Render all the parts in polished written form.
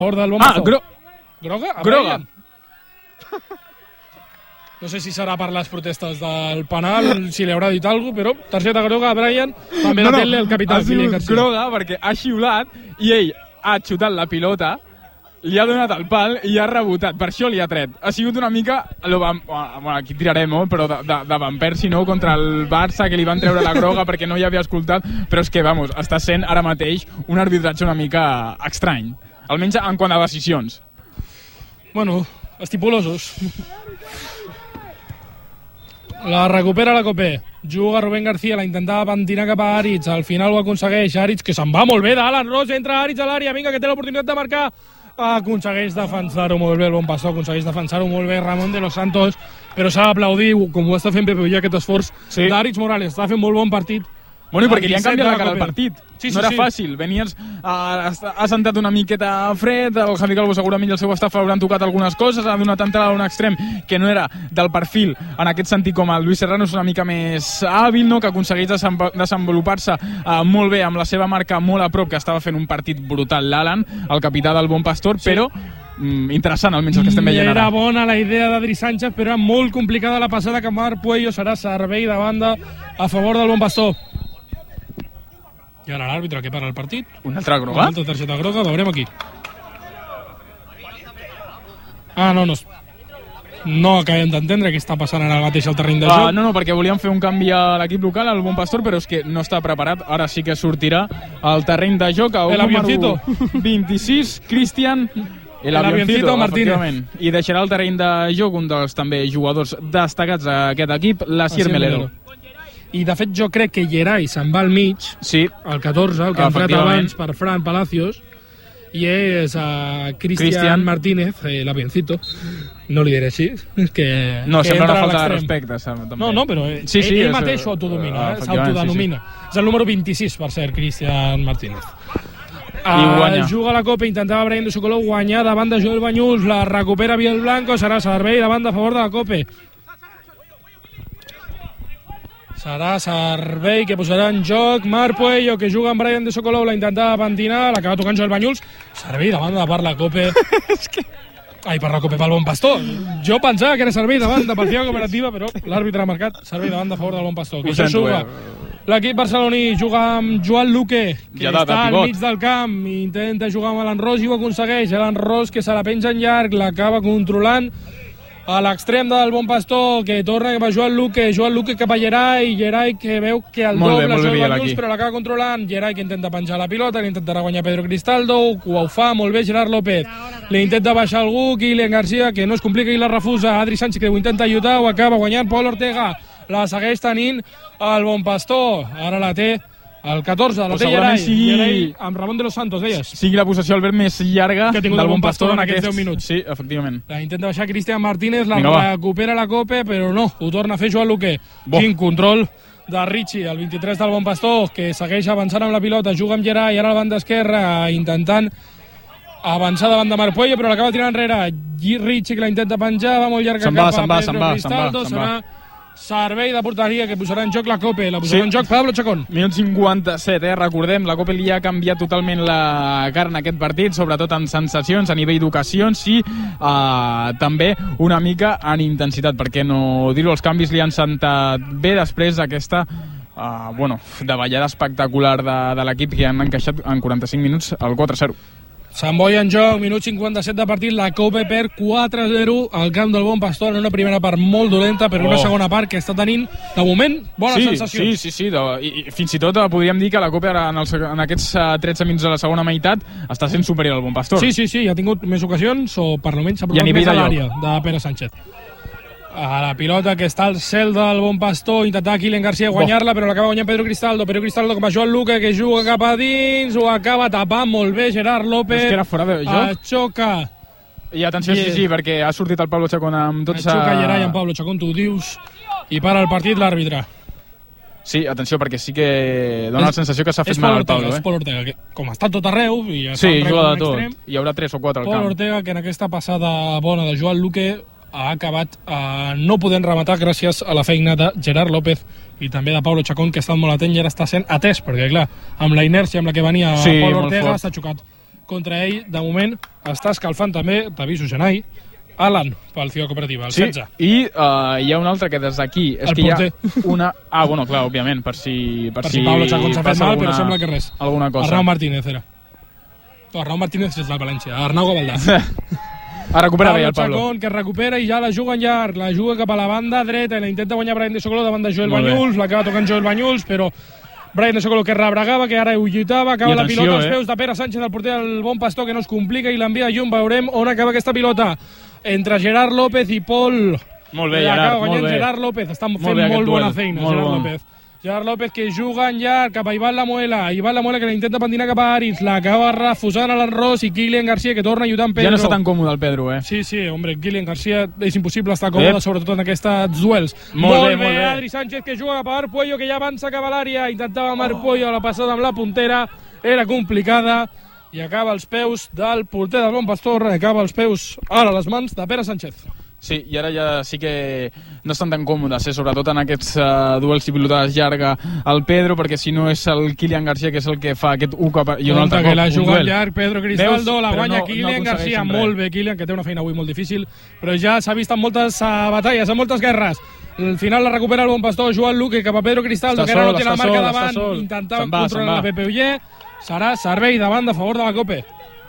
favor del bon Pastor. Groga? Groga. No sé si serà per les protestes del penal, si li haurà dit alguna cosa, però targeta groga a Brian, també la tele el capità Kilian Garcia. Groga perquè ha xiulat i ell ha xutat la pilota, li ha donat el pal i ha rebotat, per això li ha tret. Ha sigut una mica, bueno, aquí tirarem, però de Van Persie, no?, contra el Barça, que li van treure la groga perquè no hi havia escoltat, però és que, vamos, està sent ara mateix un arbitratge una mica estrany, almenys en quant a decisions. Bueno, estipulosos. La recupera la Copé. Juga Rubén García, la intentava pentinar cap a Aritz. Al final ho aconsegueix. Aritz, que se'n va molt bé d'Alan Ross. Entra Aritz a l'àrea. Vinga, que té l'oportunitat de marcar. Aconsegueix defensar-ho molt bé el bon Pastor. Aconsegueix defensar-ho molt bé Ramon de los Santos. Però s'ha d'aplaudir, com ho està fent Pepe Ullà, aquest esforç d'Aritz Morales. Està fent molt bon partit. Bueno, perquè li han canviat la cara al partit. No era fàcil. Venies, ha sentat una miqueta fred, el Javi Calvo segurament el seu staff hauran tocat algunes coses, ha donat entrada a un extrem que no era del perfil, en aquest sentit, com el Luis Serrano, és una mica més hàbil, no?, que aconsegueix desenvolupar-se molt bé amb la seva marca molt a prop, que estava fent un partit brutal l'Alan, el capità del Bon Pastor, però interessant, almenys el que estem veient ara. Era bona la idea d'Adri Sánchez, però era molt complicada la passada que Marc Puello. Serà servei de banda a favor del Bon Pastor. I ara l'àrbitre que para el partit. Una altra groga? Una altra targeta groga, veurem aquí. No acabem d'entendre què està passant ara mateix al terreny de joc. No, perquè volíem fer un canvi a l'equip local, al Bon Pastor, però és que no està preparat. Ara sí que sortirà al terreny de joc a un número 26, Cristian El Avioncito Martínez. I deixarà el terreny de joc un dels també jugadors destacats d'aquest equip, l'Asier Melero. I de fet jo crec que Geray se'n va al mig, al 14, el que ha entrat abans per Fran Palacios, i és Cristian Martínez, l'Avioncito. No li diré així. No, sembla una falta de respecte. No, però ell mateix s'autodenomina. És el número 26, per cert, Cristian Martínez. Juga la Copa, intentava Brian de Socolov guanyar davant de Joel Banyuls, la recupera Biel Blanco, serà servei davant a favor de la Copa. Serà servei que posarà en joc Marc Puello, que juga amb Brian de Socolov, la intentava pentinar, l'acaba tocant Joel Banyuls. Servei de banda per la Copa. Per la Copa, pel Bon Pastor. Jo pensava que era servei de banda per la cooperativa, però l'àrbitre ha marcat servei de banda a favor del Bon Pastor. Que juga l'equip barceloní, juga amb Joan Luque, que està al mig del camp, intenta jugar amb Alan Ross i ho aconsegueix. Alan Ross, que se la penja en llarg, l'acaba controlant a l'extrem del Bon Pastor, que torna cap a Joan Luque cap a Geray, que veu que el doble Joel Banyuls, però l'acaba controlant. Geray, que intenta penjar la pilota, l'intentarà guanyar Pedro Cristaldo, ho fa molt bé Gerard López, li intenta baixar algú, Kilian Garcia, que no es complica i la refusa, Adri Sánchez, que ho intenta ajudar, ho acaba guanyant Pol Ortega, la segueix tenint el Bon Pastor, ara la té el 14, la té Geray, amb Ramon de los Santos, deies. Sigui la possessió, Albert, més llarga del Bon Pastor en aquests 10 minuts. Sí, efectivament. La intenta baixar Cristian Martínez, la recupera la Copa, però no, ho torna a fer Joan Luque. Quin control de Richie, el 23 del Bon Pastor, que segueix avançant amb la pilota, juga amb Geray, ara a la banda esquerra, intentant avançar davant de Marc Puello, però l'acaba tirant enrere. Richie, que la intenta penjar, va molt llarga cap a Pedro Cristaldo, serà servei de porteria que posarà en joc la Copa, la posarà en joc Pablo Chacón. Minut 57, recordem, la Copa li ha canviat totalment la cara en aquest partit, sobretot en sensacions, a nivell d'ocasions i també una mica en intensitat, perquè no dir-ho, els canvis li han sentat bé després d'aquesta davallada espectacular de l'equip que han encaixat en 45 minuts el 4-0. Sant Boi en joc, minut 57 de partit, la Copa perd 4-0 al camp del Bon Pastor en una primera part molt dolenta, però una segona part que està tenint, de moment, bones sensacions. Sí, i fins i tot podríem dir que la Copa en aquests 13 minuts de la segona meitat està sent superior al Bon Pastor. Sí, ha tingut més ocasions, o per almenys s'ha provat més a l'àrea de Pere Sánchez. A la pilota que està al cel del Bon Pastor, intentava Kilian Garcia guanyar-la, però l'acaba guanyant Pedro Cristaldo com a Joan Luque, que juga cap a dins, ho acaba tapant molt bé Gerard López. És que era fora de joc. Xoca. I atenció, sí, perquè ha sortit el Pablo Chacón amb tots... Xoca Geray amb Pablo Chacón, tu ho dius, i para el partit l'àrbitre. Sí, atenció, perquè sí que dona la sensació que s'ha fet mal al Pablo. És Pol Ortega, que com està tot arreu... Sí, juga de tot. Hi haurà 3 o 4 al camp. Pol Ortega, que en aquesta passada bona de Joan Luque ha acabat no podent rematar gràcies a la feina de Gerard López i també de Pablo Chacón, que ha estat molt atent i ara està sent atès, perquè clar, amb la inèrcia amb la que venia Pol Ortega s'ha xocat contra ell, de moment, està escalfant també, t'aviso, Genai, Alan, pel Ciutat Cooperativa, el 16. I hi ha un altre que des d'aquí... El porter. Bueno, clar, òbviament, per si Pablo Chacón s'ha fet mal, però sembla que res. Alguna cosa. Arnau Martínez era. No, Arnau Martínez és del València, Arnau Gavaldà. Recupera bé el Pablo. Chacón, que recupera i ja la juga en llarg, la juga cap a la banda dreta i la intenta guanyar Brian de Socoló davant de Joel Banyuls, l'acaba tocant Joel Banyuls, però Brian de Socoló que rebregava, que ara ho lluitava, acaba la pilota als peus de Pere Sánchez, el porter del Bon Pastor, que no es complica i l'envia llum, veurem on acaba aquesta pilota. Entre Gerard López i Pol. Molt bé, Gerard, molt bé. Gerard López, està fent molt bona feina, Gerard López. Gerard López que juga en llarg cap a Ivan Lamuela que la intenta pentinar cap a Aritz, l'acaba refusant a l'Enros i Kilian Garcia que torna a lluitar amb Pedro. Ja no està tan còmode el Pedro, Sí, hombre, Kilian Garcia és impossible estar còmode, sobretot en aquests duels. Molt bé, Adri Sánchez que juga cap a Marc Puello, que ja avança cap a l'àrea, intentava Marc Puello a la passada amb la puntera, era complicada, i acaba als peus del porter del Bon Pastor, acaba als peus ara a les mans de Pere Sánchez. Sí, i ara ja sí que no estan tan còmodes, sobretot en aquests duels i pilotades llarga el Pedro, perquè si no és el Kilian Garcia que és el que fa aquest un cop i un altre cop. Que la juga llarg, Pedro Cristaldo, la guanya Kilian Garcia, molt bé Kilian, que té una feina avui molt difícil, però ja s'ha vist en moltes batalles, en moltes guerres. Al final la recupera el Bon Pastor, Joan Luque cap a Pedro Cristaldo, que ara no té la marca davant, intentava controlar la Pepe Uller, serà servei davant a favor de la Cope.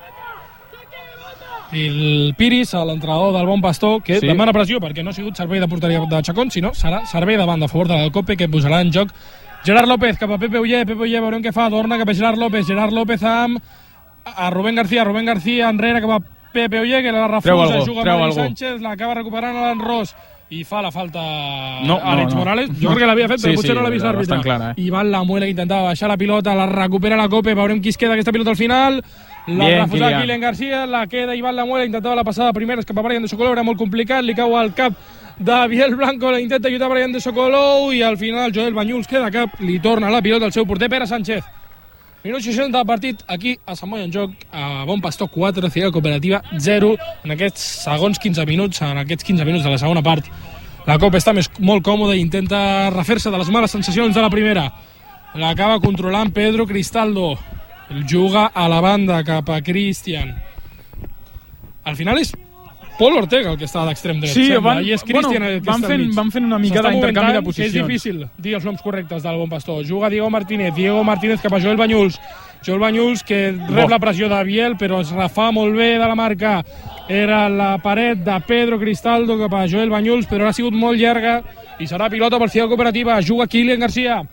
I el Piris, l'entrenador del Bon Pastor, que demana pressió perquè no ha sigut servei de porteria de Chacón, sinó serà servei davant a favor de la Cope, que posarà en joc Gerard López cap a Pepe Uller, veurem què fa, torna cap a Gerard López amb a Rubén García enrere cap a Pepe Uller, que la refusa, juga amb Adri Sánchez, l'acaba recuperant a l'Enros i fa la falta Àlex Morales. Jo crec que l'havia fet, però potser no l'ha vist l'àrbitre. Ivan Lamuela que intentava baixar la pilota, la recupera la Cope, veurem qui es queda aquesta pilota al final. La refusa Kilian Garcia, la queda Ivan Lamuela, intentava la passada primera, cap a Brian de Socoló, era molt complicat, li cau al cap de Biel Blanco, la intenta lluitar Brian de Socoló i al final Joel Banyuls queda cap, li torna la pilota al seu porter Pere Sánchez. Minut 60 del partit, aquí a Sant Boi en joc, a Bon Pastor 4, Ciutat Cooperativa 0, en aquests segons 15 minuts, en aquests 15 minuts de la segona part. La Copa està molt còmoda i intenta refer-se de les males sensacions de la primera. L'acaba controlant Pedro Cristaldo. El juga a la banda cap a Cristian. Al final és Pol Ortega el que està d'extrem dret, sembla, i és Cristian el que està al mig. Van fent una mica d'intercanvi de posicions. És difícil dir els noms correctes del Bon Pastor. Juga Diego Martínez cap a Joel Banyuls que rep la pressió de Biel, però es refà molt bé de la marca. Era la paret de Pedro Cristaldo cap a Joel Banyuls, però ha sigut molt llarga i serà pilota per Ciutat Cooperativa. Juga Kilian Garcia.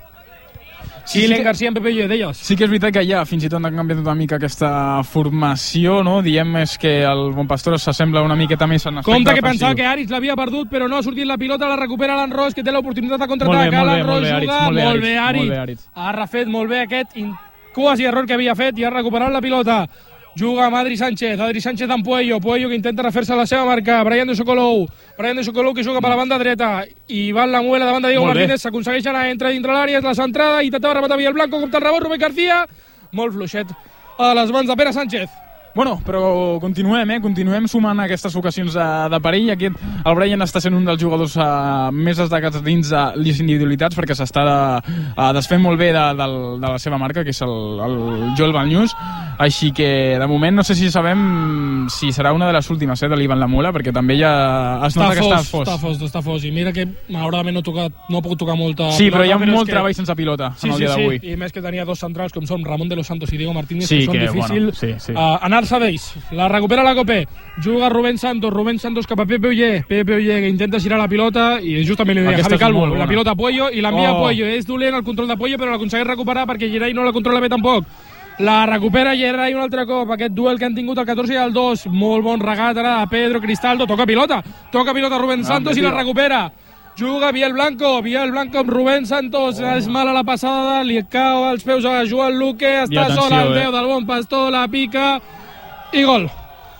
Kilian Garcia en Pepe Uller, deies. Sí que és veritat que ja fins i tot han canviat una mica aquesta formació, no? Diem és que el Bon Pastor s'assembla una miqueta més en aspecte compte que pensava que Aritz l'havia perdut, però no ha sortit la pilota, la recupera l'Enros, que té l'oportunitat de contraatacar. L'Enros juga, molt bé Aritz. Ha refet molt bé aquest quasi error que havia fet i ha recuperat la pilota. Juga amb Adri Sánchez amb Puello que intenta refer-se a la seva marca, Brian de Socoló que juga per la banda dreta, i Ivan Lamuela davant de Diego Martínez, s'aconsegueix anar entre dintre l'àrea, és la centrada, intentava rematar Biel Blanco, compta el rebot, Rubén García, molt fluixet a les mans de Pere Sánchez. Bueno, però continuem sumant aquestes ocasions de perill. Aquest, el Brian està sent un dels jugadors més destacats dins de les individualitats, perquè s'està desfent molt bé de la seva marca, que és el Joel Banyuls. Així que, de moment, no sé si sabem si serà una de les últimes de l'Ivan Lamuela, perquè també ja es nota que està fos. I mira que, malauradament, no ha pogut tocar molta... Sí, però hi ha molt treball sense pilota en el dia d'avui. I més que tenia dos centrals, com són Ramon de los Santos i Diego Martínez, que són difícils anar-se d'ells. La recupera la Cope, juga Rubén Santos cap a Pepe Uller, que intenta girar la pilota i justament li deia Javi Calvo, la pilota a Puello i l'envia a Puello. És dolent el control de Puello, però l'aconsegueix recuperar perquè Gerai no la controla bé tampoc. La recupera Gerai un altre cop, aquest duel que han tingut el 14 i el 2, molt bon regat ara a Pedro Cristaldo, toca pilota Rubén Santos i la recupera. Juga Biel Blanco amb Rubén Santos, és mala la passada, li cau als peus a Joan Luque, està sol al 10 del Bon Pastor, la pica i gol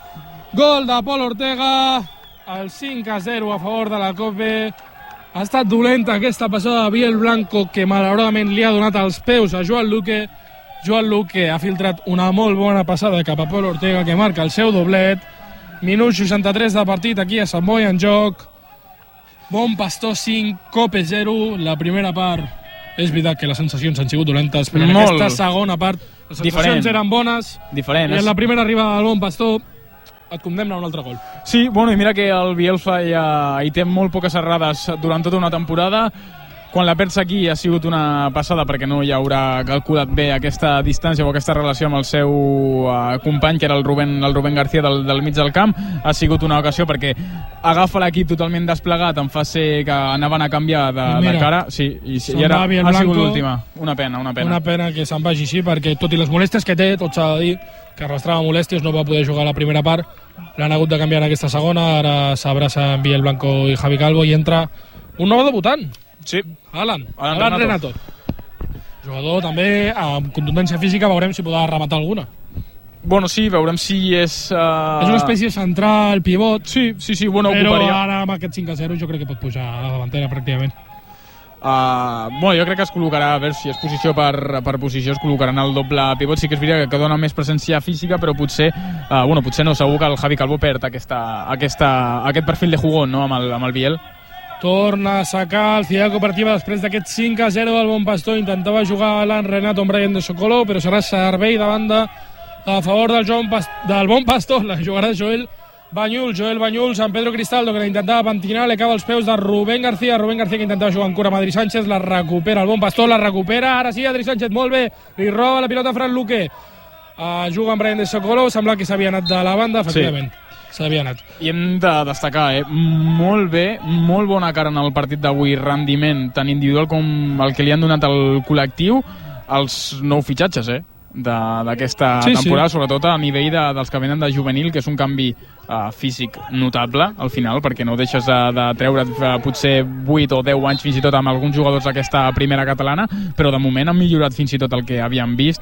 de Pol Ortega, el 5-0 a favor de la Cope. Ha estat dolenta aquesta passada de Biel Blanco, que malauradament li ha donat els peus a Joan Luque. Joan Luque ha filtrat una molt bona passada cap a Pol Ortega, que marca el seu doblet. Minut 63 de partit aquí a Sant Boi en joc. Bon Pastor 5, Cope 0. La primera part és veritat que les sensacions han sigut dolentes, però en aquesta segona part Les sensacions eren bones. Diferent. I en la primera arribada del Bon Pastor et condemna un altre gol. Sí, bueno, i mira que el Bielsa hi té molt poques errades durant tota una temporada. Quan la perds aquí ha sigut una passada perquè no hi haurà calculat bé aquesta distància o aquesta relació amb el seu company, que era el Rubén García del mig del camp. Ha sigut una ocasió perquè agafa l'equip totalment desplegat en fase que anaven a canviar de cara. Sí, i ara ha sigut l'última. Una pena. Una pena que se'n vagi així, perquè tot i les molèsties que té, tot s'ha de dir, que arrastrava molèsties, no va poder jugar a la primera part, l'han hagut de canviar en aquesta segona. Ara s'abraça en Biel Blanco i Javi Calvo i entra un nou debutant. Sí. Alan Renato. Jugador també amb contundència física, veurem si podrà rematar alguna. Bueno, sí, veurem si és... És una espècie central, pivot. Sí, bueno, però ocuparia. Ara amb aquest 5-0 jo crec que pot pujar a la davantera pràcticament. Bueno, jo crec que es col·locarà, a veure si és posició per posició, es col·locaran el doble pivot. Sí que és veritat que dona més presència física, però potser no, segur que el Javi Calvo perd aquest perfil de jugón, no?, amb el Biel. Torna a sacar el Ciudad Cooperativa després d'aquest 5-0 del Bon Pastor. Intentava jugar Alan Renato amb Brian de Sokolov, però serà servei de banda a favor del Bon Pastor. La jugarà Joel Banyuls, San Pedro Cristaldo, que la intentava pentinar, li acaba els peus de Rubén García, que intentava jugar en cura amb Adri Sánchez, la recupera el Bon Pastor, ara sí Adri Sánchez, molt bé, li roba la pilota a Fran Luque, juga amb Brian de Sokolov, sembla que s'havia anat de la banda, efectivament. Sí. S'havia anat. I hem de destacar, molt bé, molt bona cara en el partit d'avui, rendiment tant individual com el que li han donat al col·lectiu, els nou fitxatges d'aquesta temporada, sobretot a nivell dels que venen de juvenil, que és un canvi físic notable al final, perquè no deixes de treure't potser 8 o 10 anys fins i tot amb alguns jugadors d'aquesta primera catalana, però de moment han millorat fins i tot el que havíem vist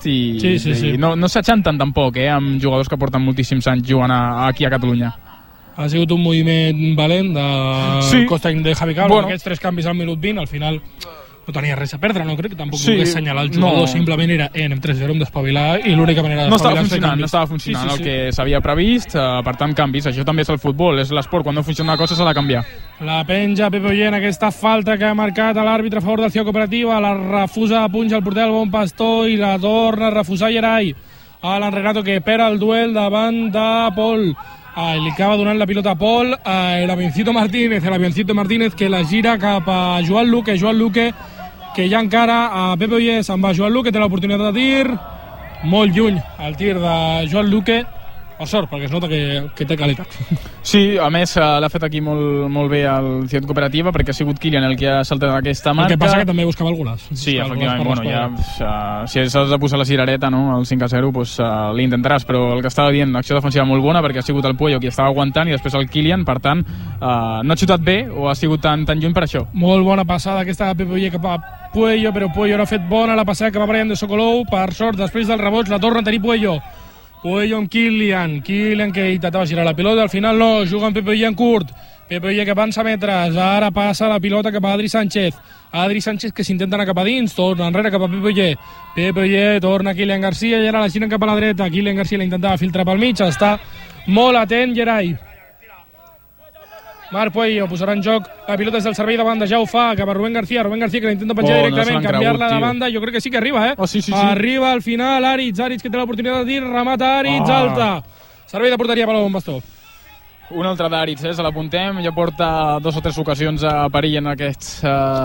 i no s'aixanten tampoc amb jugadors que porten moltíssims anys jugant aquí a Catalunya. Ha sigut un moviment valent de Costa i de Javi Calvo, aquests 3 canvis al minut 20, al final no tenia res a perdre, no crec que tampoc volgués assenyalar el jugador, simplement era anem 3-0, hem d'espavilar, i l'única manera d'espavilar no estava funcionant el que s'havia previst, per tant canvis, això també és el futbol, és l'esport, quan no funciona una cosa s'ha de canviar. La penja Pepe Ollén, aquesta falta que ha marcat l'àrbitre a favor del Ciudad Cooperativa, la refusa a punxa el porter del Bon Pastor i la torna a refusar Gerai. Alan Renato que perd el duel davant de Pol. Li acaba donant la pilota a Pol, el avioncito Martínez que la gira cap a Joan Luque, que ja encara a Pepe Ollé se'n va. Joan Luque té l'oportunitat de tir, molt lluny el tir de Joan Luque, per sort, perquè es nota que té qualitat. Sí, a més l'ha fet aquí molt bé el Ciutat Cooperativa, perquè ha sigut Kylian el que ha saltat aquesta marca. El que passa que també buscava el golaç. Sí, efectivament, si has de posar la cirereta, no, el 5-0, doncs l'intentaràs, però el que estava dient, l'acció defensiva molt bona, perquè ha sigut el Puello qui estava aguantant i després el Kylian, per tant, no ha xutat bé o ha sigut tan lluny per això. Molt bona passada aquesta de Pepe Ollé cap a Puello, però Puello no ha fet bona la passada que va Brian de Sokolov, per sort, després dels rebots la torna a tenir Puello amb Kylian que intentava girar la pilota, al final no, juga amb Pepe Ollé en curt, Pepe Ollé que avança metres, ara passa la pilota cap a Adri Sánchez que s'intenta anar cap a dins, torna enrere cap a Pepe Ollé, torna Kylian García i ara la giren cap a la dreta, Kylian García la intentava filtrar pel mig, està molt atent Gerai. Marc Puello posarà en joc la pilota des del servei de banda, ja ho fa cap a Rubén García que la intenta penjar directament, canviar-la de banda, jo crec que sí que arriba, sí. Arriba al final Aritz que té l'oportunitat de dir, remata Aritz, alta, servei de porteria per al Bon Pastor. Un altre d'Aritz, se l'apuntem, ja porta 2 o 3 ocasions a perill en aquests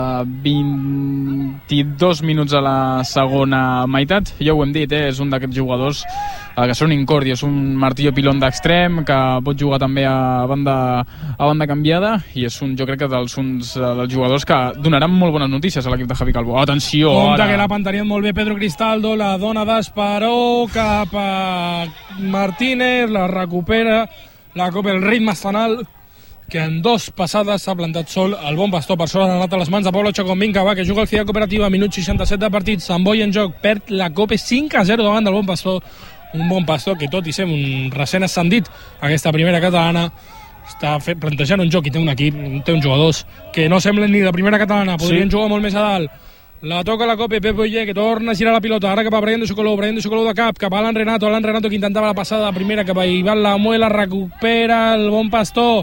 22 minuts a la segona meitat. Ja ho hem dit, és un d'aquests jugadors que són incordi, és un martillo pilón d'extrem, que pot jugar també a banda canviada, i és jo crec que dels jugadors que donaran molt bones notícies a l'equip de Javi Calvo. Atenció, compte que l'ha pantaniat molt bé Pedro Cristaldo, la dona d'Esperó cap a Martínez, la recupera, la copa el ritme estanal, que en 2 passades s'ha plantat sol el Bon Pastor, per sort ha anat a les mans de Pablo Chocomín, que juga al Ciutat Cooperativa, minut 67 de partit, s'emboia en joc, perd la copa 5-0 davant del Bon Pastor, un Bon Pastor que tot i ser un recent ascendit aquesta primera catalana, està plantejant un joc i té un equip, té uns jugadors que no semblen ni de primera catalana, podrien jugar molt més a dalt. La toca la copa Pepe Ollé, que torna a girar la pilota, ara cap a Brian de Sokolov de cap a Alan Renato que intentava la passada de primera cap a Iván Lamuela, recupera el Bon Pastor,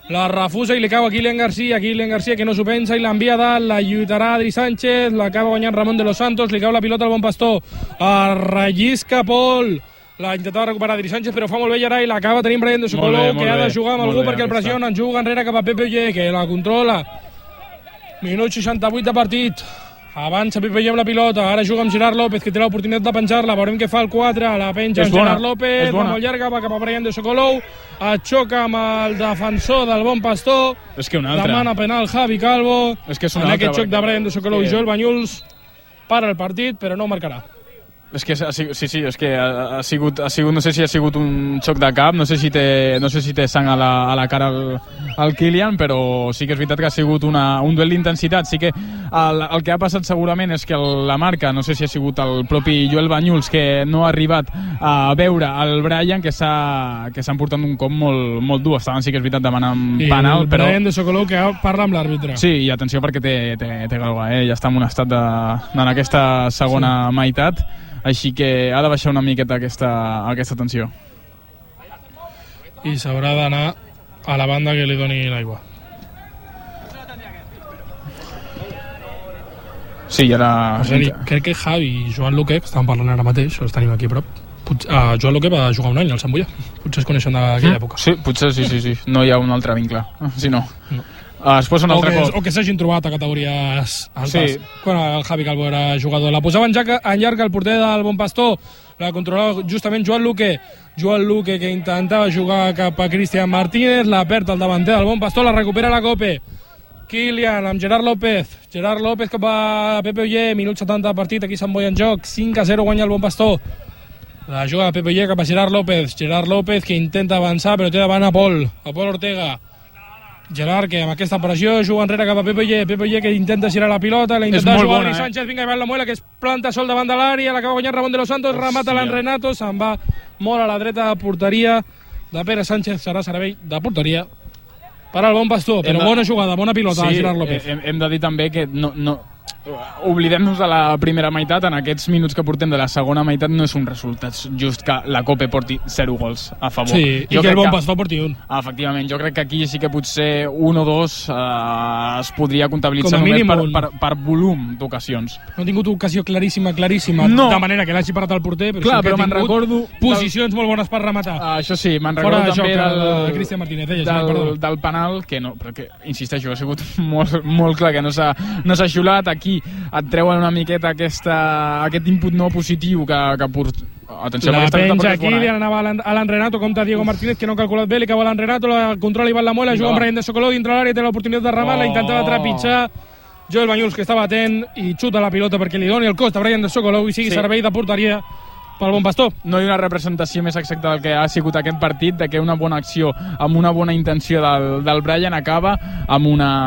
la refusa i li cau a Kylian García que no s'ho pensa i l'envia dalt, la lluitarà Adri Sánchez, l'acaba guanyant Ramon de los Santos, li cau la pilota al Bon Pastor, rellisca Pol, la intentava recuperar Adri Sánchez però fa molt bé Gerai, l'acaba tenint Brian de Sokolov, que ha de jugar amb algú perquè el pressionen, juga enrere cap a Pepe Oller, que la controla, minut 68 de partit, avança Pepe Oller amb la pilota, ara juga amb Gerard López, que té l'oportunitat de penjar-la, veurem què fa el 4, la penja amb Gerard López, va molt llarga, va cap a Brian de Sokolov, et xoca amb el defensor del Bon Pastor, demana penal Javi Calvo, en aquest xoc de Brian de Sokolov i Joel Banyuls, para el partit, però no marcarà. És que sí, és que ha sigut, no sé si ha sigut un xoc de cap, no sé si té sang a la cara el Kylian, però sí que és veritat que ha sigut un duel d'intensitat. Sí que el que ha passat segurament és que la marca, no sé si ha sigut el propi Joel Banyuls, que no ha arribat a veure el Brian, que s'han portat un cop molt dur. Estaven, sí que és veritat, demanant penal, però... Brian de Sokolov que parla amb l'àrbitre. Sí, i atenció perquè té galva, ja està en un estat en aquesta segona meitat, així que ha de baixar una miqueta aquesta tensió. I s'haurà d'anar a la banda que li doni l'aigua. Sí, i ara... Crec que Javi i Joan Luque, que estan parlant ara mateix, els tenim aquí a prop, Joan Luque va jugar un any al Sant Boià. Potser es coneixen d'aquella època. Sí, potser sí. No hi ha un altre vincle, si no. Es posa un altre cop. O que s'hagin trobat a categories altes. Quan el Javi Calvo era jugador. La posava en llarg el porter del Bon Pastor. La controlava justament Joan Luque. Joan Luque que intentava jugar cap a Cristian Martínez. La perd el davanter del Bon Pastor. La recupera la Cope. Kylian amb Gerard López. Gerard López cap a Pepe Oller. Minut 70 de partit. Aquí Sant Boi en joc. 5-0 guanya el Bon Pastor. La juga de Pepe Oller cap a Gerard López. Gerard López que intenta avançar però té davant a Pol Ortega. Gerard, que amb aquesta pressió juga enrere cap a Pepe Oller que intenta girar la pilota, la intenta jugar Adri Sánchez, vinga, i va la muela, que es planta sol davant de l'àrea, l'acaba guanyant Ramon de los Santos, remata l'en Renato, se'n va molt a la dreta de porteria de Pere Sánchez, serà servei de porteria per al Bon Pastor, però bona jugada, bona pilota de Gerard López. Hem de dir també que oblidem-nos de la primera meitat, en aquests minuts que portem de la segona meitat no és un resultat just que la Cope porti 0 gols a favor. Sí, i que el Bon Pastor porti un. Efectivament, jo crec que aquí sí que potser 1 o 2 es podria comptabilitzar només per volum d'ocasions. No ha tingut ocasió claríssima, de manera que l'hagi parat el porter, però sí que ha tingut posicions molt bones per rematar. Això sí, me'n recordo també del Cristian Martínez, del penal, que no, però que, insisteixo, ha sigut molt clar que no s'ha xiulat. Aquí et treuen una miqueta aquest input no positiu que atenció, la penja aquí, li anava a l'en Renato, compta Diego Martínez, que no ha calculat bé, li cau a l'en Renato, la controla Ivan Lamuela, juga amb Brian de Sokolov dintre l'àrea, té l'oportunitat de remar, la intentava trepitjar Joel Banyuls, que estava atent i xuta la pilota perquè li doni el cost a Brian de Sokolov i sigui servei de porteria pel Bon Pastor. No hi ha una representació més exacta del que ha sigut aquest partit, de que una bona acció amb una bona intenció del Brian acaba amb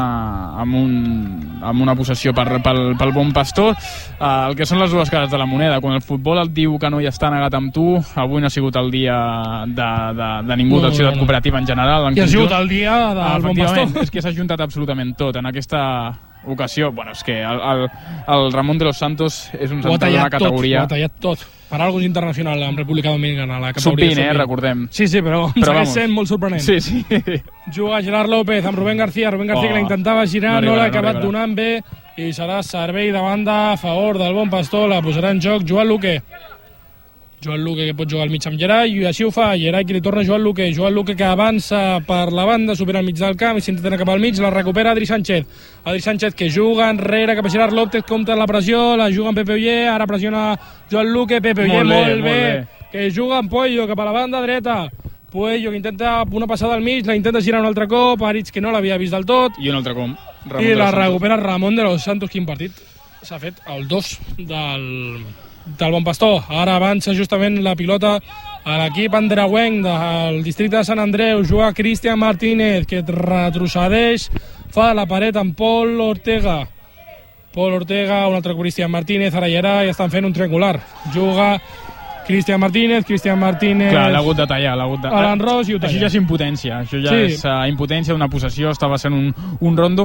una possessió pel Bon Pastor. El que són les dues cares de la moneda, quan el futbol et diu que no hi està negat amb tu, avui no ha sigut el dia de ningú del Ciutat Cooperativa en general. I ha sigut el dia del Bon Pastor. És que s'ha juntat absolutament tot en aquesta ocasió. Bueno, és que el Ramon de los Santos és un central d'una categoria... Ho ha tallat tot. Per algo internacional amb República Dominicana, la categoria sub-20, recordem. Sí, però segueix sent molt sorprenent. Sí. Juga Gerard López amb Rubén García que la intentava girar, no l'ha acabat donant bé i serà servei de banda a favor del Bon Pastor, la posarà en joc Joan Luque que pot jugar al mig amb Gerai, i així ho fa, Gerai que li torna Joan Luque que avança per la banda, supera el mig del camp i s'intenta cap al mig, la recupera Adri Sánchez que juga enrere cap a Gerard López, compta la pressió, la juga amb Pepe Oller, ara pressiona Joan Luque, Pepe Oller molt bé, que juga amb Puello cap a la banda dreta, Puello que intenta una passada al mig, la intenta girar un altre cop, Aritz que no l'havia vist del tot, i un altre cop, i la recupera Ramon de los Santos. Quin partit s'ha fet el 2 del Bon Pastor. Ara avança justament la pilota a l'equip andreuenc del districte de Sant Andreu, juga Cristian Martínez que retrocedeix, fa la paret amb Pol Ortega, un altre Cristian Martínez, ara i ara, i estan fent un triangular, juga Cristian Martínez... Clar, l'ha hagut de tallar, Alan Ross i ho talla. Això ja és impotència, és impotència d'una possessió, estava sent un rondo.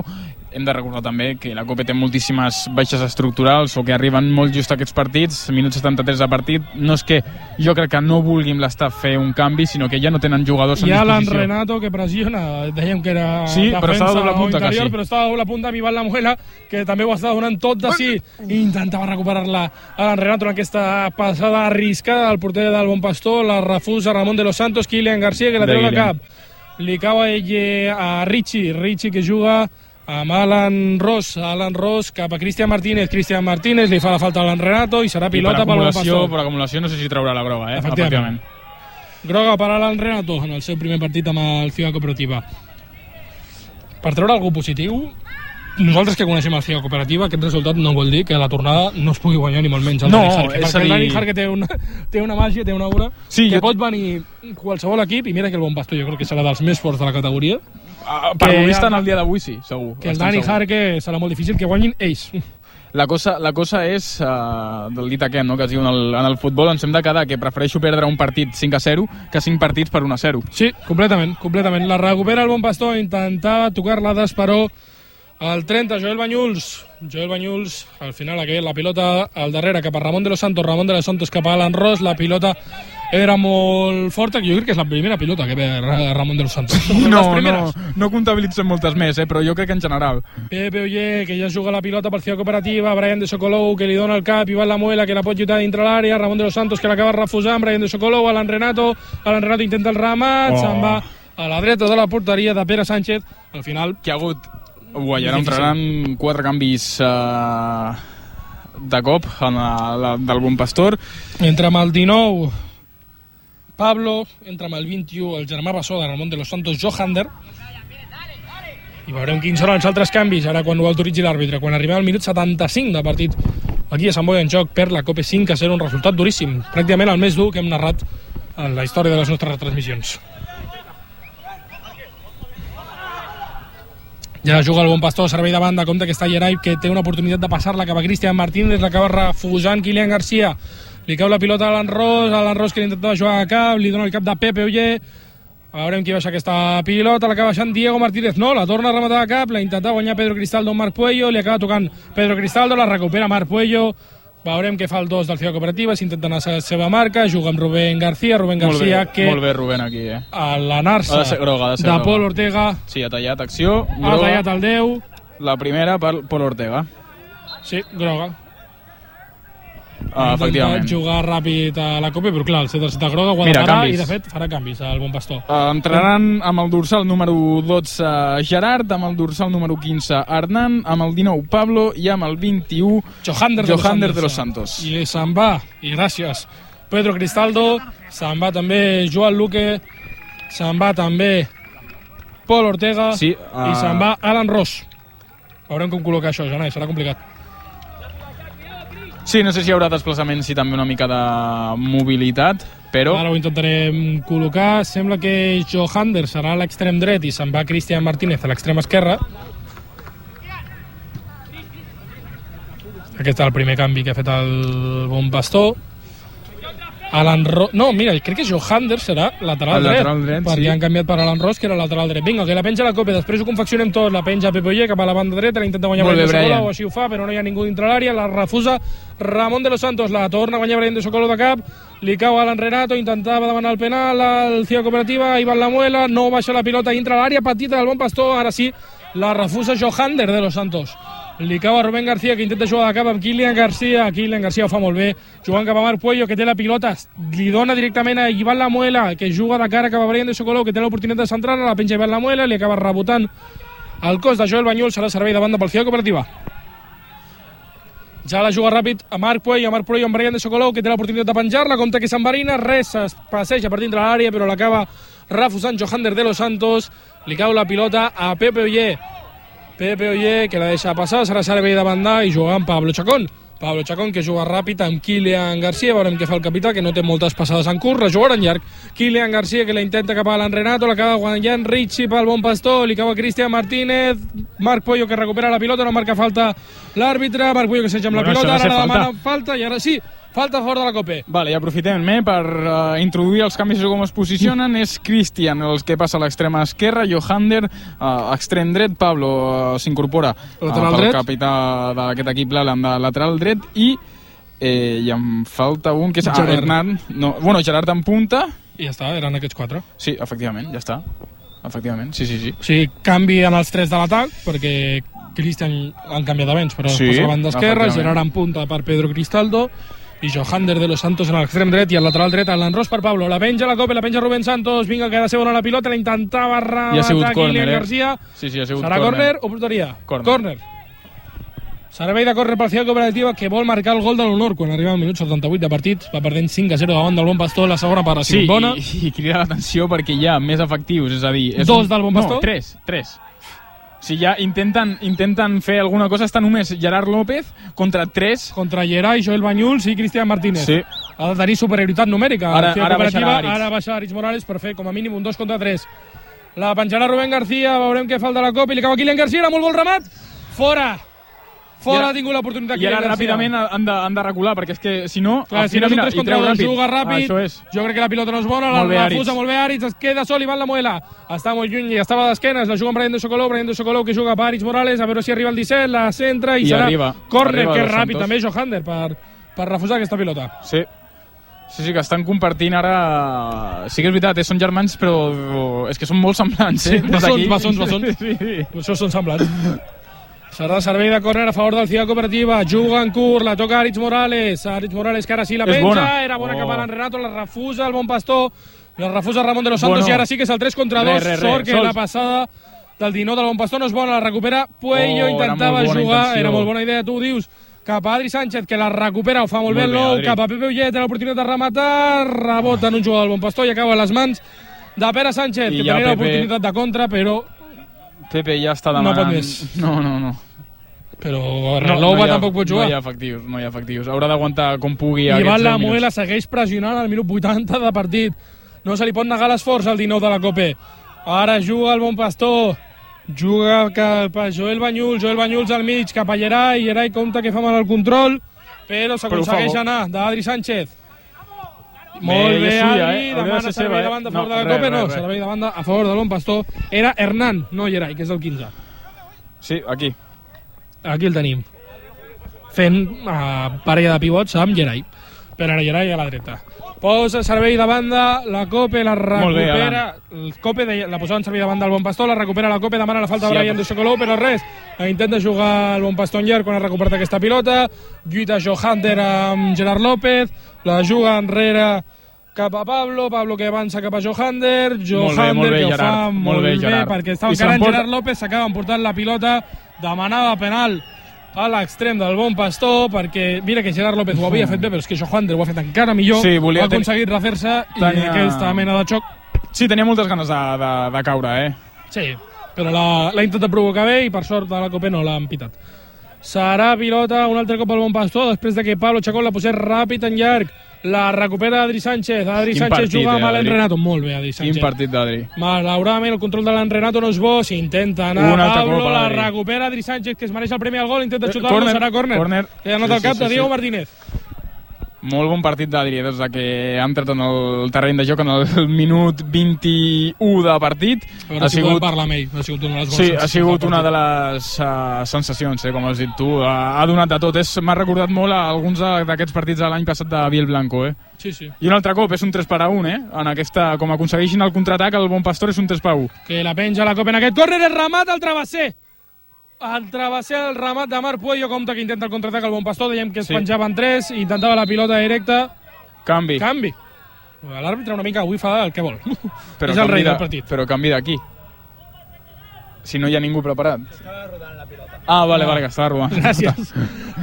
hem de recordar també que la Copa té moltíssimes baixes estructurals o que arriben molt just a aquests partits, minut 73 de partit. No és que jo crec que no vulguin l'Staff fer un canvi, sinó que ja no tenen jugadors en disposició. Hi ha Alan Renato que pressiona, dèiem que era defensa o interior, però estava a doble punta amb Iván Lamuela, que també ho estava donant tot de si, i intentava recuperar-la Alan Renato en aquesta passada arriscada al porter del Bon Pastor, la refusa Ramon de los Santos, Kylian García, que la treu de cap. Li cau a Richie que juga amb Alan Ross cap a Cristian Martínez, li fa la falta a Alan Renato i serà pilota pel Bon Pastor. Per acumulació no sé si traurà la groga, efectivament. Groga per Alan Renato en el seu primer partit amb el Ciudad Cooperativa. Per treure algú positiu, nosaltres que coneixem el Ciudad Cooperativa, aquest resultat no vol dir que la tornada no es pugui guanyar ni molt menys el Dani Jarque, perquè el Dani Jarque té una màgia, té una aura, que pot venir qualsevol equip, i mira que el Bon Pastor jo crec que serà dels més forts de la categoria. Per momista en el dia d'avui sí, segur. Que el Dani Jarque serà molt difícil que guanyin ells. La cosa és, del dit aquest, no?, que es diu en el futbol, ens hem de quedar que prefereixo perdre un partit 5-0 que 5 partits per 1-0. Sí, completament. La recupera el Bon Pastor, intentava tocar-la d'esperó al 30, Joel Banyuls, al final la pilota al darrere cap a Ramon de los Santos cap a Alan Ross, la pilota era molt forta, que jo crec que és la primera pilota que ve Ramon de los Santos. No comptabilitzen moltes més, però jo crec que en general. Pepe Oller, que ja juga la pilota per Ciudad Cooperativa, Brian de Sokolov, que li dona el cap, Iván Lamuela, que la pot lluitar dintre l'àrea, Ramon de los Santos, que l'acaba refusant, Brian de Sokolov, Alan Renato intenta el remat, se'n va a la dreta de la porteria de Pere Sánchez, al final... Que ha hagut... Ara entraran 4 canvis de cop del Bon Pastor. Entra amb el 19 Pablo, entra amb el 21 el germà bessó de Ramon de los Santos, Johander, i veurem quins són els altres canvis ara quan ho autoritzi l'àrbitre, quan arribem al minut 75 de partit aquí a Sant Boi en joc, per la Copa 5-0, un resultat duríssim, pràcticament el més dur que hem narrat en la història de les nostres retransmissions. Ja juga el Bon Pastor, servei de banda, compte que està Gerai, que té una oportunitat de passar-la cap a Cristian Martínez, l'acaba refusant Kylian García, li cau la pilota a Alan Ross que l'intentava jugar a cap, li dona el cap de Pepe Oller, veurem qui baixa aquesta pilota, l'acaba baixant Diego Martínez, no, la torna a rematar a cap, la intentava guanyar Pedro Cristaldo amb Marc Puello, li acaba tocant Pedro Cristaldo, la recupera Marc Puello, veurem què fa el 2 del Ciudad Cooperativa, s'intenta anar a la seva marca, juga amb Rubén García que... Molt bé Rubén aquí, a l'anar-se de Pol Ortega... Sí, ha tallat acció, groga. Ha tallat el 10. La primera per Pol Ortega. Sí, groga. Efectivament. Jugar ràpid a la Copa, però clar, el set de groga ho ha de parar i de fet farà canvis al Bon Pastor. Entraran amb el dorsal número 12 Gerard, amb el dorsal número 15 Hernan, amb el 19 Pablo i amb el 21 Johander de los Santos. I se'n va, i gràcies, Pedro Cristaldo, se'n va també Joan Luque, se'n va també Pol Ortega, i se'n va Alan Ross. Veurem com col·locar això, Janai, serà complicat. Sí, no sé si hi haurà desplaçaments i també una mica de mobilitat, però... Ara ho intentarem col·locar. Sembla que Johander serà a l'extrem dret i se'n va Cristian Martínez a l'extrem esquerra. Aquest és el primer canvi que ha fet el Bon Pastor. No, mira, crec que Johander serà lateral dret, perquè han canviat per Alan Ross, que era lateral dret. Vinga, que la penja la Copa, després ho confeccionem tot, la penja Pepe Oller cap a la banda dreta, la intenta guanyar Brian de Sokolov, així ho fa, però no hi ha ningú dintre l'àrea, la refusa Ramon de los Santos, la torna a guanyar Brian de Sokolov de cap, li cau Alan Renato, intentava demanar el penal al Ciudad Cooperativa, Iván Lamuela, no baixa la pilota, entra a l'àrea petita del Bon Pastor, ara sí, la refusa Johander de los Santos. Li cau a Rubén García, que intenta jugar de cap amb Kylian García ho fa molt bé, jugant cap a Marc Puello, que té la pilota, li dona directament a Iván Lamuela, que juga de cara cap a Brian de Sokolov, que té l'oportunitat de centrar, la penja Iván Lamuela, li acaba rebotant el cos de Joel Banyuls, serà servei de banda pel Ciudad Cooperativa. Ja la juga ràpid a Marc Puello amb Brian de Sokolov, que té l'oportunitat de penjar-la, compta que s'enverina, res, es passeja per dintre l'àrea, però l'acaba refusant Johander de los Santos, li cau la pilota a Pepe Oller, que la deixa passar, serà servei de banda i juga amb Pablo Chacón, que juga ràpid amb Kylian García, veurem què fa el capità, que no té moltes passades en curt, la jugarà en llarg, Kylian García, que la intenta cap a Alan Renato, l'acaba guanyant Richie pel Bon Pastor, li cau a Cristian Martínez, Marc Puello, que recupera la pilota, no marca falta l'àrbitre, Marc Puello que s'eja amb la pilota, ara la demana falta, i ara sí, falta a favor de la Cope. Vale, i aprofitem per introduir els canvis de com es posicionen. És Cristian el que passa a l'extrema esquerra, Johander extrem dret, Pablo s'incorpora pel capità d'aquest equip l'Alan de lateral dret i em falta un que és Hernán. Gerard en punta. I ja està, eren aquests 4. Sí, efectivament, ja està. Efectivament, sí. O sigui, canvi en els 3 de l'atac, perquè Cristian han canviat de vents, però sí, posa la banda esquerra, Gerard en punta per Pedro Cristaldo i Johander de los Santos en l'extrem dret i al lateral dret Alan Ross per Pablo. La penja la Copa, la penja Rubén Santos, vinga, que ha de ser bona la pilota, la intentava rematar Kylian García. Sí, ha sigut serà córner o porteria? Córner. Servei de córner per Ciutat Cooperativa, que vol marcar el gol de l'honor quan arriba al minut 78 de partit. Va perdent 5-0 davant del Bon Pastor, la segona part ha sigut bona. I crida l'atenció perquè hi ha més efectius, és a dir... 2 del Bon Pastor? No, 3. Si ja intenten fer alguna cosa, està només Gerard López contra 3. Contra Geray, Joel Banyuls i Cristian Martínez. Sí. Ha de tenir superioritat numèrica. Ara baixa Aritz Morales per fer com a mínim un 2 contra 3. La penjarà Rubén García, veurem què falta la Copa i li acaba Kylian García, era molt bon remat. Fora ha tingut l'oportunitat. I ara ràpidament han de recular, perquè és que si no... Clar, si no és un 3 contra 2, juga ràpid. Jo crec que la pilota no és bona, la refusa molt bé Aritz, es queda sol Ivan Lamuela. Està molt lluny i estava d'esquenes, la juga amb Brian de Socolov que juga per Aritz Morales, a veure si arriba el 17, la centra i serà córner, que és ràpid també Johander per refusar aquesta pilota. Sí, que estan compartint ara... Sí que és veritat, són germans, però és que són molt semblants. Bessons. Això són semblants. Serà servei de córner a favor del Ciutat Cooperativa. Juga en curt, la toca Aritz Morales que ara sí la penja, era bona cap a Renato, la refusa el Bon Pastor, la refusa Ramon de los Santos i ara sí que és el 3 contra 2. Sort que la passada del 19 del Bon Pastor no és bona, la recupera Puello, intentava jugar, era molt bona idea, tu ho dius, cap a Adri Sánchez, que la recupera, ho fa molt bé el nou, cap a Pepe Ullet, té l'oportunitat de rematar, rebota en un jugador del Bon Pastor i acaba a les mans de Pere Sánchez, que tenia l'oportunitat de contra, però... Pepe ja està demanant... No pot més. No. Però Relova tampoc pot jugar. No hi ha efectius. Haurà d'aguantar com pugui aquests 10 minuts. Ivan Lamuela segueix pressionant al minut 80 de partit. No se li pot negar l'esforç al 19 de la Copa. Ara juga el Bon Pastor. Juga cap a Joel Banyuls al mig, cap a Geray compta que fa mal el control, però s'aconsegueix anar d'Adri Sánchez. Molt bé, Adri, demana servei de banda a favor de la Copa. No, servei de banda a favor del Bon Pastor. Era Hernán, no Geray, que és el 15. Sí, aquí el tenim fent parella de pivots amb Geray, per ara Geray a la dreta, posa servei de banda la Copa, la recupera el Copa, la posava en servei de banda el Bon Pastor, la recupera la Copa, demana la falta de Brian de Socolov, però res, intenta jugar el Bon Pastor en llarg quan ha recuperat aquesta pilota, lluita Johander amb Gerard López, la juga enrere cap a Pablo que avança cap a Johander que ho fa molt bé perquè estava encarant Gerard López, s'acaba emportant la pilota, demanava penal a l'extrem del Bon Pastor, perquè mira que Gerard López ho havia fet bé, però és que Johander ho ha fet encara millor, ha aconseguit refer-se i aquesta mena de xoc. Sí, tenia moltes ganes de caure, Sí, però l'ha intentat provocar bé i per sort a la Copa no l'han pitat. Serà pilota un altre cop al Bon Pastor, després de que Pablo Chacón la posés ràpid en llarg. La recupera Adri Sánchez. Adri Sánchez juga amb Alain Renato. Molt bé, Adri Sánchez. Quin partit d'Adri. Malauradament, el control de l'Alain Renato no és bo. S'intenta anar Pablo, la recupera Adri Sánchez, que es mereix el premi al gol. Intenta xutar-lo, serà córner. Que ha anat al cap de Diego Martínez. Molt bon partit d'Adri, des que ha entrat en el terreny de joc en el minut 21 de partit. Ha sigut parlar amb ell, ha sigut una de les bones. Sí, ha sigut una de les sensacions, com has dit tu. Ha donat de tot. M'ha recordat molt a alguns d'aquests partits de l'any passat de Biel Blanco. Sí. I un altre cop, és un 3-1, En aquesta, com aconsegueixin el contraatac, el Bon Pastor és un 3-1. Que la penja la Copa en aquest córner, el remat al travesser. El remat de Marc Puello, compta que intenta el contraatac al Bon Pastor, dèiem que es penjava en 3, intentava la pilota directa. Canvi. L'àrbitre una mica avui fa el que vol. És el rei del partit. Però canvi d'aquí. Si no hi ha ningú preparat. Estava rodant la pilota. Vale, que estava rodant. Gràcies.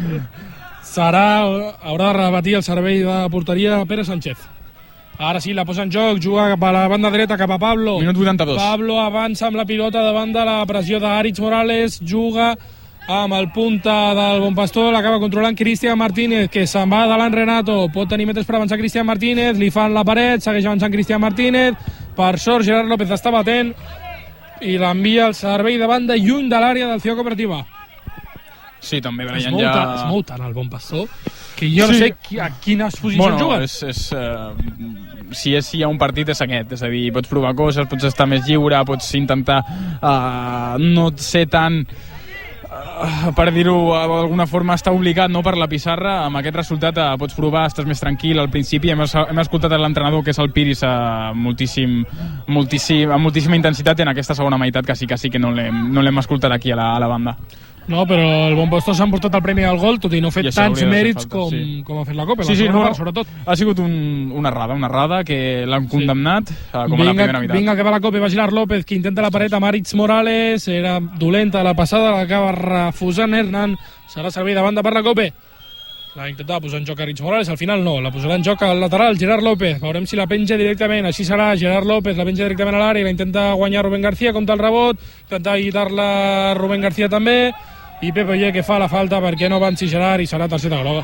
Haurà de repetir el servei de porteria Pere Sánchez. Ara sí, la posa en joc, juga cap a la banda dreta, cap a Pablo. Minut 82. Pablo avança amb la pilota davant de la pressió d'Aritz Morales, juga amb el punta del Bon Pastor, l'acaba controlant Cristian Martínez, que se'n va de l'Alain Renato, pot tenir metres per avançar Cristian Martínez, li fan la paret, segueix avançant Cristian Martínez, per sort Gerard López està batent i l'envia al servei de banda lluny de l'àrea del Ciutat Cooperativa. Sí, també es mou tant el Bon Pastor que jo no sé a quines posicions juga. Si hi ha un partit és aquest, és a dir, pots provar coses, pots estar més lliure, pots intentar no ser tan per dir-ho d'alguna forma, estar obligat no, per la pissarra. Amb aquest resultat pots provar, estàs més tranquil. Al principi hem escoltat l'entrenador, que és el Piris, amb moltíssima intensitat, i en aquesta segona meitat que sí que no l'hem escoltat aquí a la banda. No, però el Bon Pastor s'ha emportat el premi al gol, tot i no fer tants mèrits com ha fet la Copa. Sobretot. Ha sigut una errada que l'han condemnat com a la primera meitat. Vinga, que va la Copa, va Gerard López, que intenta la paret amb Aritz Morales, era dolenta la passada, l'acaba refusant Hernán, serà servei de banda per la Copa. La intentava posar en joc Aritz Morales, al final no, la posarà en joc al lateral Gerard López, veurem si la penja directament, així serà, Gerard López la penja directament a l'àrea, la intenta guanyar Rubén García, compta el rebot, intenta evitar-la Rubén García també, i Pepe Oller, que fa la falta perquè no avanci Gerard i serà targeta groga.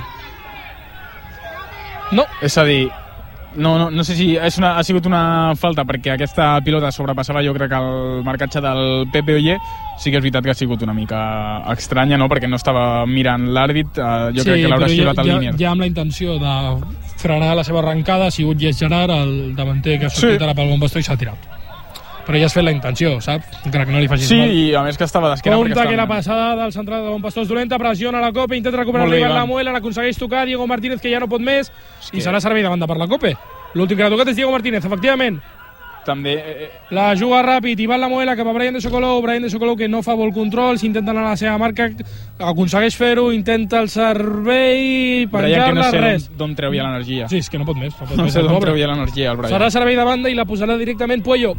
No. És a dir, no sé si ha sigut una falta perquè aquesta pilota sobrepassava, jo crec, el marcatge del Pepe Oller. Sí que és veritat que ha sigut una mica estranya, no? Perquè no estava mirant l'àrbit, jo crec que l'haurà xiulat al línia. Ja amb la intenció de frenar la seva arrencada ha sigut Gerard, el davanter que ha sortit ara pel Bon Pastor, i s'ha tirat. Però ja has fet la intenció, saps? Encara que no li facis mal. Sí, i a més que estava d'esquena. Compte que la passada del central de Bon Pastor és dolenta, pressiona la Copa, intenta recuperar-la Iván Lamuela, l'aconsegueix tocar Diego Martínez, que ja no pot més, i serà servei de banda per la Copa. L'últim que l'ha tocat és Diego Martínez, efectivament. També la juga ràpid, Iván Lamuela cap a Brian de Socolou, que no fa bon control, s'intenta anar a la seva marca, aconsegueix fer-ho, intenta el servei, penjar-la, res. D'on treuia l'energia. Sí, és que no pot més. No sé d'on treuia l'energia, el Brian. Serà servei de banda i la posarà directament Puello.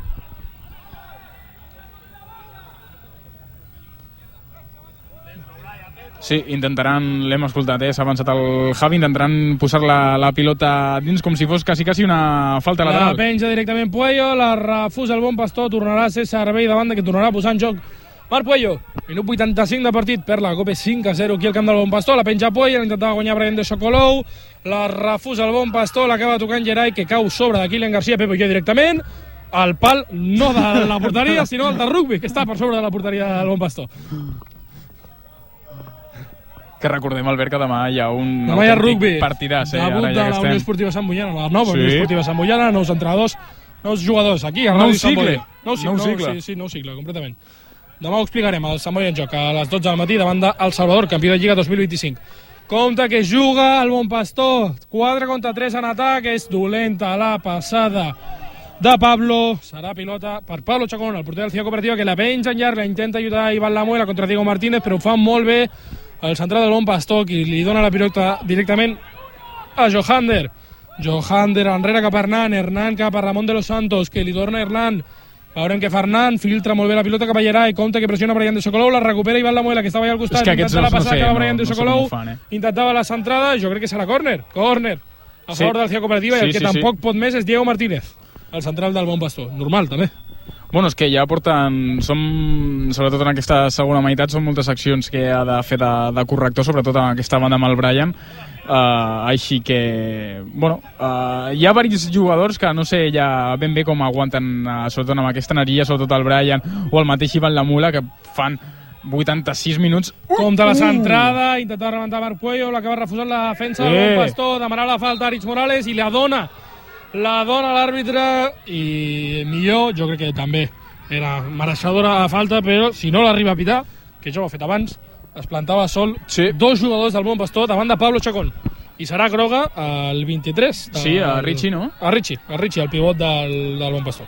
Sí, l'hem escoltat, s'ha avançat el Javi, intentaran posar la pilota dins com si fos quasi una falta lateral. La penja directament Puello, la refusa el Bon Pastor, tornarà a ser servei de banda que tornarà a posar en joc Marc Puello. Minut 85 de partit, perd la Copa 5-0 aquí al camp del Bon Pastor, la penja Puello, l'intentava guanyar Brian de Socolou, la refusa el Bon Pastor, l'acaba tocant Gerai, que cau sobre de Kylian García, Pepe Oller directament, al pal no de la porteria, sinó el de rugby, que està per sobre de la porteria del Bon Pastor. Que recordem, Albert, que demà hi ha un partidàs. Debut de la Unió Esportiva Sant Boiana, la nova Unió Esportiva Sant Boiana, nous entrenadors, nous jugadors, aquí a Ràdio Sant Boi. Nou cicle. Sí, nou cicle, completament. Demà ho explicarem, el Sant Boi en joc a les 12 del matí davant del Salvador, campió de Lliga 2025. Compte que juga el Bon Pastor, 4-3 en atac, és dolenta la passada de Pablo, serà pilota per Pablo Chacón, el porter del Ciudad Cooperativa, que la penja en llarg, la intenta ajudar a Iván Lamuela contra Diego Martínez, però ho fa molt bé el central del Bon Pastor, qui li dona la pilota directament a Johander enrere cap a Hernán cap a Ramon de los Santos, que li torna Hernán, veurem que fa Hernán, filtra molt bé la pilota cap a Gerai, compta que pressiona Brian de Socolou, la recupera Iván Lamuela, que estava allà al costat, intenta la passada cap a Brian de Socolou, intentava la centrada, jo crec que serà córner a favor del Ciudad Cooperativa, i el que tampoc pot més és Diego Martínez, el central del Bon Pastor, normal també. Bueno, és que ja porten, sobretot en aquesta segona meitat, són moltes accions que ha de fer de corrector, sobretot en aquesta banda amb el Brian, així que, bueno, hi ha diversos jugadors que no sé ja ben bé com aguanten, sobretot amb aquesta energia, sobretot el Brian o el mateix Iván Lamuela, que fan 86 minuts. Compte la centrada, intentava rebentar Marc Puello, l'acaba refusant la defensa del Bon Pastor, demanar la falta a Aritz Morales i la dona l'àrbitre, i millor, jo crec que també era mereixedora de falta, però si no l'arriba a pitar, que jo ho he fet abans, es plantava sol dos jugadors del Bon Pastor davant de Pablo Chacón, i serà groga el 23 a Richie, no? A Richie, el pivot del Bon Pastor,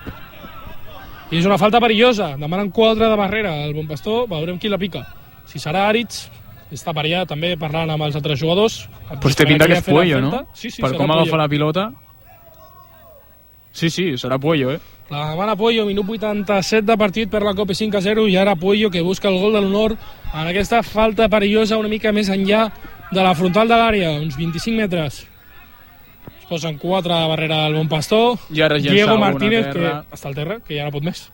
i és una falta perillosa, demanen 4 de barrera al Bon Pastor, veurem qui la pica, si serà Aritz, està per allà també parlant amb els altres jugadors. Pues té pinta que és Puello, no? Sí, per com agafa la pilota. Sí, serà Puello, La demana Puello, minut 87 de partit per la Copa 5-0, i ara Puello, que busca el gol de l'honor en aquesta falta perillosa una mica més enllà de la frontal de l'àrea, uns 25 metres. Es posen 4 de barrera al Bon Pastor, Diego Martínez, que està al terra, que ja no pot més.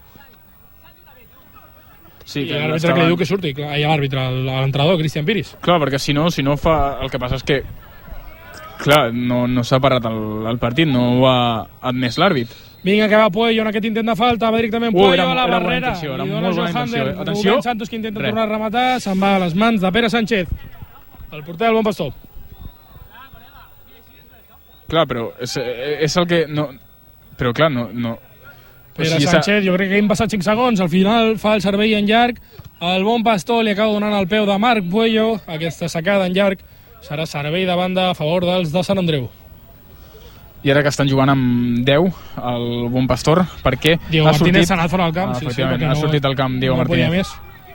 Sí, i l'àrbitre que li diu que surti, l'àrbitre, l'entrenador, Cristian Piris. Clar, perquè si no fa... El que passa és que clar, no s'ha parat el partit, no ho ha admès l'àrbit. Vinga, que va Puello en aquest intent de falta, va directament Puello a la barrera. Era molt bona intenció. Atenció. Rubén Santos que intenta tornar a rematar, se'n va a les mans de Pere Sánchez, el porter del Bon Pastor. Clar, però és el que... No, però clar, no... Pere Sánchez, jo crec que hem passat 5 segons, al final fa el servei en llarg, el Bon Pastor li acaba donant el peu de Marc Puello, aquesta sacada en llarg, serà servei de banda a favor dels de Sant Andreu. I ara que estan jugant amb 10, el Bon Pastor, perquè Diego Martínez s'ha anat fora del camp. Ha sortit al camp Diego Martínez.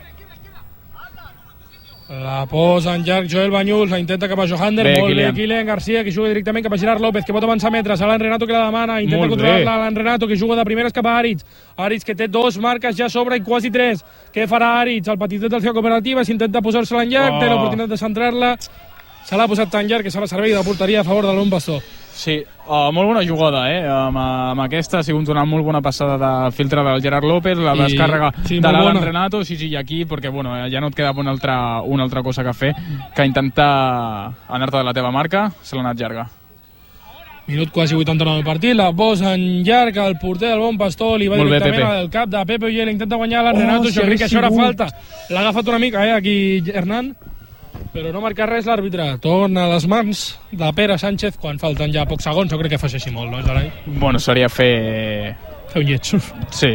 La posa en llarg Joel Banyuls, la intenta cap a Johander, molt bé Kylian García, que juga directament cap a Gerard López, que pot avançar metres, Alan Renato que la demana, intenta controlar-la Alan Renato, que juga de primeres cap a Aritz, que té 2 marques ja sobre i quasi 3. Què farà Aritz? El petitet del Ciutat Cooperativa s'intenta posar-se-la en llarg, té l'oportunitat de centrar-la, se l'ha posat tan llarg que serà servei de porteria a favor del Bon Pastor. Sí, molt bona jugada, amb aquesta ha sigut una molt bona passada de filtre del Gerard López, la descàrrega de l'Alan Renato, i aquí, perquè ja no et queda una altra cosa que fer que intentar anar-te de la teva marca, se l'ha anat llarga. Minut quasi 89 del partit, la posa en llarg, el porter del Bon Pastor li va directament al cap de Pepe Ollé, intenta guanyar l'Alan Renato, jo crec que això era falta, l'ha agafat una mica aquí Hernán, però no marca res l'àrbitre. Torna a les mans de Pere Sánchez quan falten ja pocs segons. Jo crec que fa així molt, no, Gerai? Bueno, seria fer un lleig. Sí.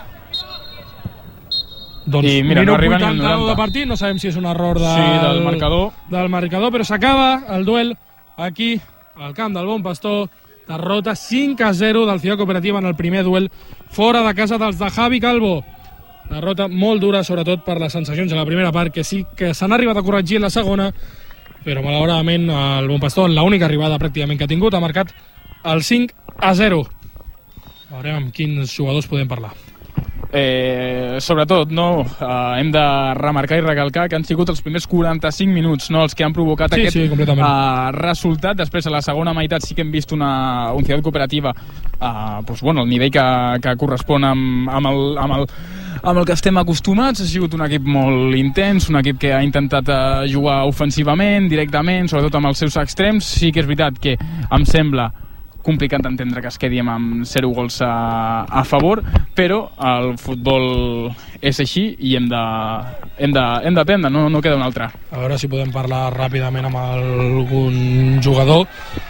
Doncs i mira, no arriba ni el 90 de partit, no sabem si és un error del marcador, però s'acaba el duel aquí al camp del Bon Pastor. Derrota 5-0 del Ciutat Cooperativa en el primer duel fora de casa dels de Javi Calvo. Derrota molt dura, sobretot per les sensacions en la primera part, que sí que s'han arribat a corregir en la segona, però malauradament el Bon Pastor, en l'única arribada pràcticament que ha tingut, ha marcat el 5-0. Veurem amb quins jugadors podem parlar. Sobretot hem de remarcar i recalcar que han sigut els primers 45 minuts els que han provocat aquest resultat. Després a la segona meitat sí que hem vist una Ciutat Cooperativa el nivell que correspon amb el que estem acostumats. Ha sigut un equip molt intens, un equip que ha intentat jugar ofensivament, directament, sobretot amb els seus extrems. Sí que és veritat que em sembla complicat d'entendre que es quedi amb 0 gols a favor, però el futbol és així i hem d'aprendre, no queda un altre. A veure si podem parlar ràpidament amb algun jugador.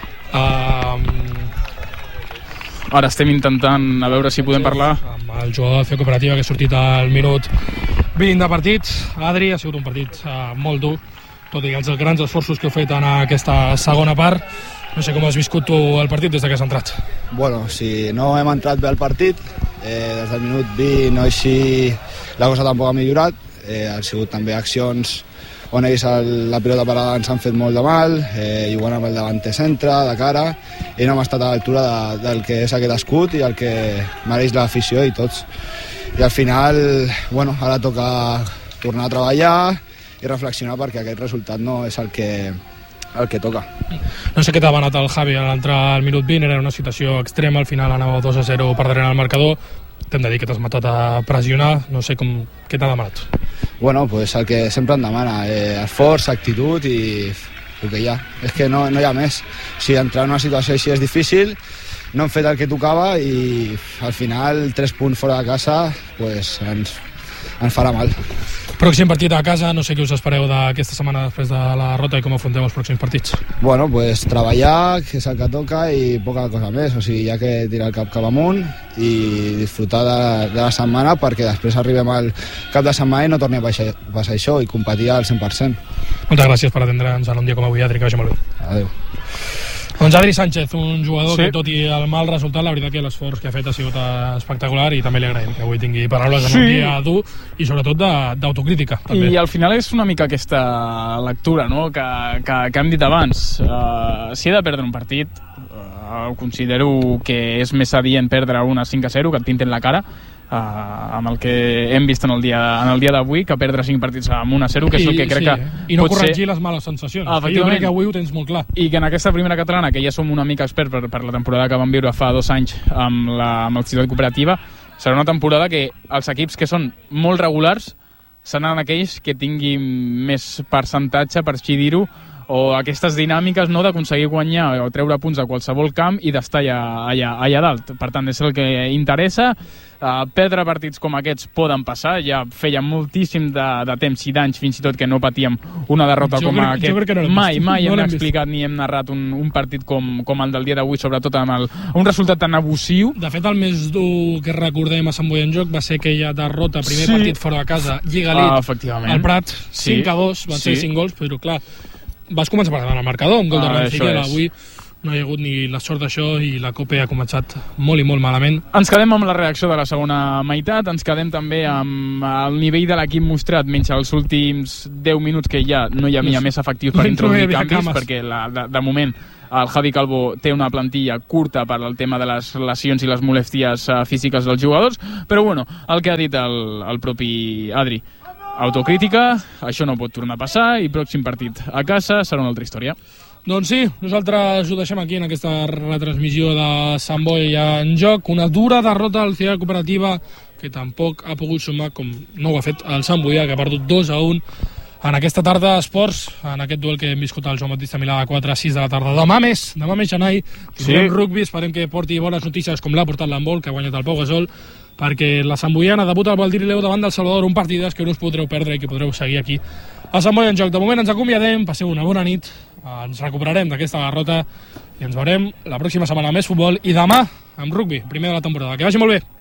Ara estem intentant a veure si podem parlar amb el jugador de Ciutat Cooperativa que ha sortit al minut 20 de partit. Adri, ha sigut un partit molt dur, tot i els grans esforços que heu fet en aquesta segona part. No sé com has viscut tu el partit des que has entrat. Bueno, si no hem entrat bé al partit, des del minut 20 així la cosa tampoc ha millorat. Han sigut també accions on ells la pilota parada ens han fet molt de mal, jugant amb el davanter centre, de cara, i no hem estat a l'altura del que és aquest escut i el que mereix l'afició i tots. I al final, ara toca tornar a treballar i reflexionar perquè aquest resultat no és el que toca. No sé què t'ha demanat el Javi a l'entrar al minut 20, era una situació extrema, al final anava 2-0 per darrere el marcador, t'hem de dir que t'has matat a pressionar, no sé què t'ha demanat. Pues el que sempre em demana, esforç, actitud i el que hi ha, és que no hi ha més. Si entrar en una situació així és difícil, no hem fet el que tocava i al final 3 punts fora de casa ens farà mal. Pròxim partit a casa, no sé què us espereu d'aquesta setmana després de la derrota i com afronteu els pròxims partits. Treballar, que és el que toca i poca cosa més, o sigui, hi ha que tirar el cap amunt i disfrutar de la setmana perquè després arribem al cap de setmana i no torni a passar això i competir al 100%. Moltes gràcies per atendre'ns en un dia com avui, Adri, que vagi molt bé. Adéu. Doncs Adri Sánchez, un jugador que tot i el mal resultat, la veritat que l'esforç que ha fet ha sigut espectacular i també li agraïm que avui tingui paraules en un dia dur i sobretot d'autocrítica. I al final és una mica aquesta lectura que hem dit abans. Si he de perdre un partit, considero que és més adient perdre una 5-0 que et pinten la cara amb el que hem vist en el dia d'avui, que perdre 5 partits amb 1-0, que és el que crec que i no corregir les males sensacions. Jo crec que avui ho tens molt clar. I que en aquesta primera catalana, que ja som una mica experts per la temporada que vam viure fa 2 anys amb el Ciutat Cooperativa, serà una temporada que els equips que són molt regulars seran aquells que tinguin més percentatge, per així dir-ho, o aquestes dinàmiques, no, d'aconseguir guanyar o treure punts a qualsevol camp i d'estar allà dalt. Per tant, és el que interessa. Perdre partits com aquests poden passar, ja feia moltíssim de temps i d'anys fins i tot que no patíem una derrota com aquest. Mai hem explicat ni hem narrat un partit com el del dia d'avui, sobretot amb un resultat tan abusiu. De fet, el més dur que recordem a Sant Boi en Joc va ser aquella derrota, primer partit fora de casa, Lliga Elite, al Prat, 5-2, van ser 5 gols, però clar, vas començar per davant el marcador, un gol de Ranciquel. Avui no hi ha hagut ni la sort d'això i la Copa ha començat molt i molt malament. Ens quedem amb la reacció de la segona meitat, ens quedem també amb el nivell de l'equip mostrat menys els últims 10 minuts que ja no hi havia més efectius per introduir canvis, perquè de moment el Javi Calvo té una plantilla curta per al tema de les lesions i les molèsties físiques dels jugadors, però bueno, el que ha dit el propi Adri, autocrítica, això no pot tornar a passar i pròxim partit a casa serà una altra història. Doncs sí, nosaltres ho deixem aquí en aquesta retransmissió de Sant Boi en Joc. Una dura derrota al Ciutat Cooperativa que tampoc ha pogut sumar, com no ho ha fet el Sant Boià, que ha perdut 2-1 en aquesta tarda d'esports, en aquest duel que hem viscut al Joan Baptista Milà de 4 a 6 de la tarda. Demà més, Janai, tindrem rugby, esperem que porti bones notícies com l'ha portat l'handbol, que ha guanyat el Pau Gasol, perquè la Sant Boiana debuta al Valdir i Leu davant del Salvador, un partidàs que no us podreu perdre i que podreu seguir aquí a Sant Boi en Joc. De moment ens acomiadem, passeu una bona nit, ens recuperarem d'aquesta derrota i ens veurem la pròxima setmana amb més futbol i demà amb rugby, primer de la temporada. Que vagi molt bé!